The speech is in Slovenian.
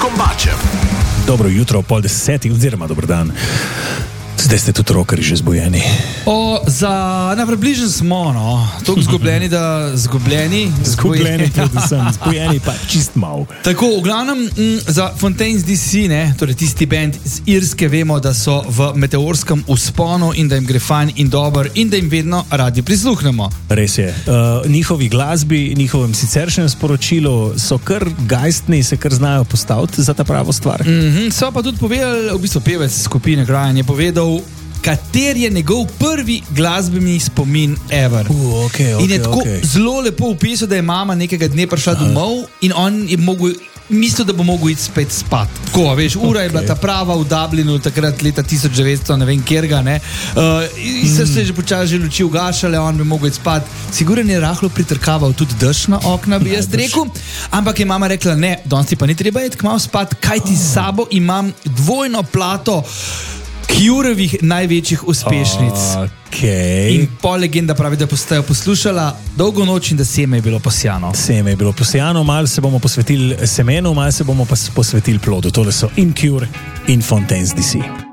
Kombačem. Dobro jutro, 9:30, oziroma dober dan. Zdaj ste tudi rokerji že zbujeni. Približno smo, no. Tako zgubljeni, da zgubljeni, predvsem, zbujeni pa čist mal. Tako, v glavnem, za Fontaines DC, ne, torej tisti band iz Irske, vemo, da so v meteorskem vzponu in da jim gre fajn in dober in da jim vedno radi prisluhnemo. Res je. Njihovi glasbi, njihovem siceršnjem sporočilu so kar gajstni, se kar znajo postaviti za ta pravo stvar. So pa tudi povedali, v bistvu pevec skupine Grajan je povedal, kater je njegov prvi glasbeni spomin ever. In je tako zelo lepo opisal, da je mama nekega dne prišla domov in on je mislil, da bo mogel iti spet spat. Tako, veš, ura je bila ta prava v Dublinu, takrat leta 1900, ne vem kjerga, ne. Se je že počasi luči ugašale, on bi mogel iti spat. Siguren je rahlo pritrkaval tudi dež na okna, bi jaz rekel. Ampak je mama rekla, ne, danes ti pa ni treba iti kmalu spat, kaj ti s sabo imam dvojno plato Curevih največjih uspešnic. In pol legenda pravi, da postajo poslušala Dolgo noč in da seme je bilo posijano. Seme je bilo posijano, malo se bomo posvetili semenu, malo se bomo pa posvetili plodu. Tole so in Cure in Fontaines DC.